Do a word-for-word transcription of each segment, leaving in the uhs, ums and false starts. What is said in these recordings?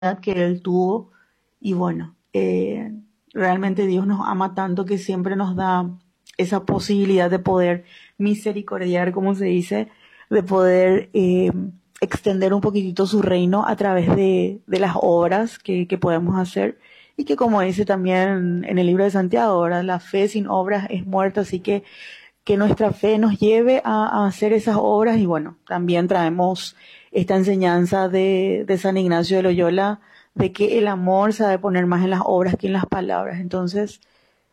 que Él tuvo. Y bueno, eh, realmente Dios nos ama tanto que siempre nos da esa posibilidad de poder misericordiar, como se dice, de poder eh, extender un poquitito su reino a través de, de las obras que, que podemos hacer. Y que como dice también en el libro de Santiago, ¿verdad? La fe sin obras es muerta, así que que nuestra fe nos lleve a, a hacer esas obras. Y bueno, también traemos esta enseñanza de, de San Ignacio de Loyola, de que el amor se ha de poner más en las obras que en las palabras. Entonces,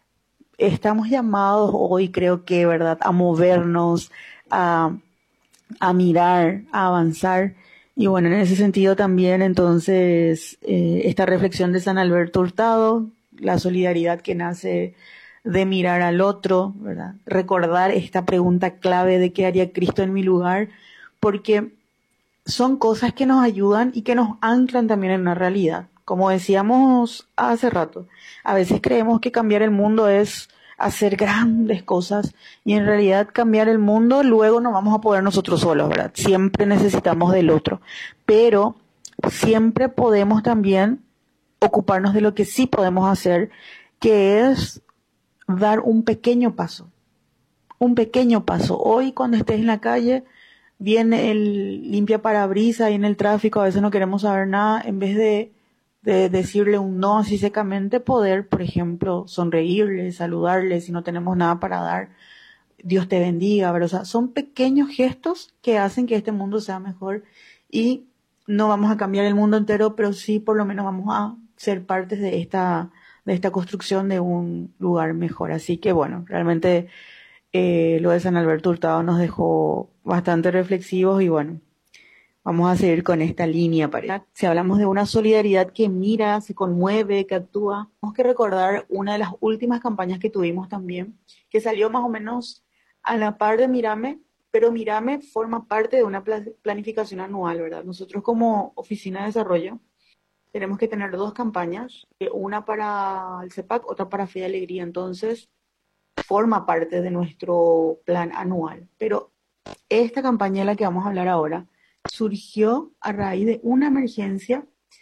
estamos llamados hoy, creo que, ¿verdad?, a movernos, a, a mirar, a avanzar. Y bueno, en ese sentido también, entonces, eh, esta reflexión de San Alberto Hurtado, la solidaridad que nace de mirar al otro, ¿verdad? Recordar esta pregunta clave de qué haría Cristo en mi lugar, porque son cosas que nos ayudan y que nos anclan también en una realidad. Como decíamos hace rato, a veces creemos que cambiar el mundo es hacer grandes cosas y en realidad cambiar el mundo luego no vamos a poder nosotros solos, ¿verdad? Siempre necesitamos del otro, pero siempre podemos también ocuparnos de lo que sí podemos hacer, que es dar un pequeño paso, un pequeño paso. Hoy cuando estés en la calle, viene el limpia parabrisas y en el tráfico, a veces no queremos saber nada, en vez de, de decirle un no así secamente, poder, por ejemplo, sonreírle, saludarle, si no tenemos nada para dar, Dios te bendiga, ¿verdad? O sea, son pequeños gestos que hacen que este mundo sea mejor y no vamos a cambiar el mundo entero, pero sí por lo menos vamos a ser partes de esta, de esta construcción de un lugar mejor. Así que bueno, realmente eh, lo de San Alberto Hurtado nos dejó bastante reflexivos y bueno, vamos a seguir con esta línea. Para si hablamos de una solidaridad que mira, se conmueve, que actúa, tenemos que recordar una de las últimas campañas que tuvimos también, que salió más o menos a la par de Mirame, pero Mirame forma parte de una planificación anual, ¿verdad? Nosotros como Oficina de Desarrollo tenemos que tener dos campañas, una para el CEPAC, otra para Fe y Alegría. Entonces, forma parte de nuestro plan anual. Pero esta campaña de la que vamos a hablar ahora surgió a raíz de una emergencia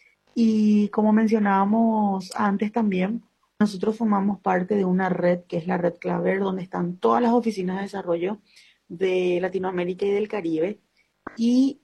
y como mencionábamos antes también, nosotros formamos parte de una red que es la Red Claver, donde están todas las oficinas de desarrollo de Latinoamérica y del Caribe. Y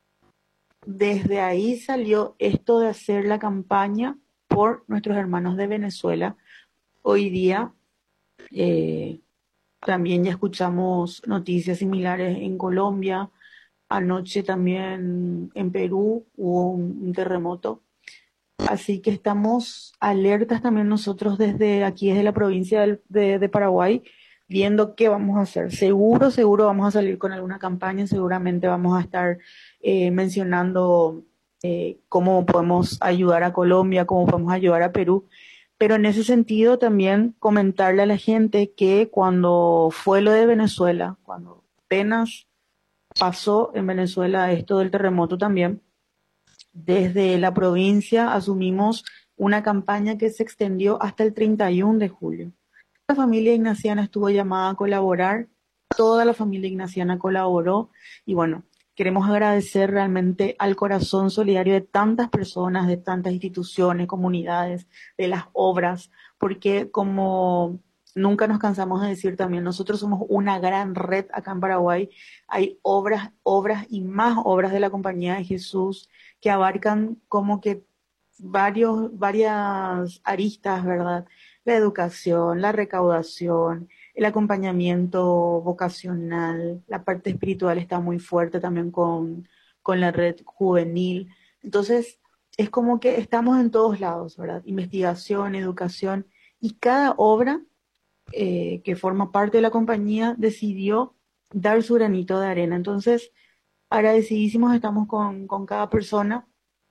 desde ahí salió esto de hacer la campaña por nuestros hermanos de Venezuela. Hoy día eh, también ya escuchamos noticias similares en Colombia. Anoche también en Perú hubo un, un terremoto. Así que estamos alertas también nosotros desde aquí, desde la provincia del- de, de Paraguay, viendo qué vamos a hacer. Seguro, seguro vamos a salir con alguna campaña, seguramente vamos a estar eh, mencionando eh, cómo podemos ayudar a Colombia, cómo podemos ayudar a Perú. Pero en ese sentido también comentarle a la gente que cuando fue lo de Venezuela, cuando apenas pasó en Venezuela esto del terremoto también, desde la provincia asumimos una campaña que se extendió hasta el treinta y uno de julio. La familia ignaciana estuvo llamada a colaborar, toda la familia ignaciana colaboró y bueno, queremos agradecer realmente al corazón solidario de tantas personas, de tantas instituciones, comunidades, de las obras, porque como nunca nos cansamos de decir también, nosotros somos una gran red acá en Paraguay, hay obras, obras y más obras de la Compañía de Jesús que abarcan como que varios, varias aristas, ¿verdad? La educación, la recaudación, el acompañamiento vocacional, la parte espiritual está muy fuerte también con, con la red juvenil. Entonces, es como que estamos en todos lados, ¿verdad? Investigación, educación, y cada obra eh, que forma parte de la compañía decidió dar su granito de arena. Entonces, agradecidísimos estamos con, con cada persona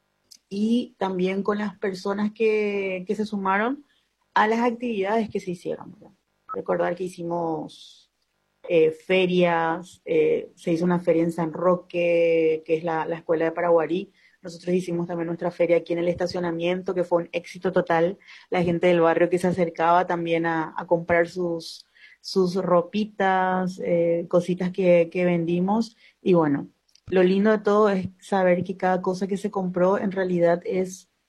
y también con las personas que, que se sumaron a las actividades que se hicieron, ¿verdad? Recordar que hicimos eh, ferias, eh, se hizo una feria en San Roque, que es la, la escuela de Paraguarí. Nosotros hicimos también nuestra feria aquí en el estacionamiento, que fue un éxito total. La gente del barrio que se acercaba también a, a comprar sus, sus ropitas, eh, cositas que, que vendimos. Y bueno, lo lindo de todo es saber que cada cosa que se compró en realidad es